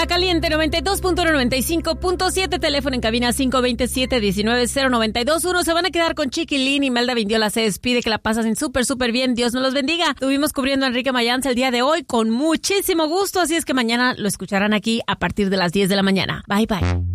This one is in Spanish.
La Caliente 92.95.7, teléfono en cabina 527-190921. Se van a quedar con Chiquilín y Melda Vindiola se despide. Que la pasen súper bien. Dios nos los bendiga. Estuvimos cubriendo a Enrique Mayans el día de hoy con muchísimo gusto, así es que mañana lo escucharán aquí a partir de las 10 de la mañana. Bye.